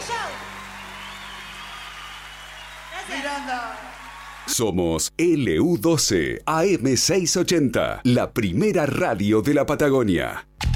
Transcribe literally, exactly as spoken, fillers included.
Miranda. Somos L U doce A M seiscientos ochenta, la primera radio de la Patagonia.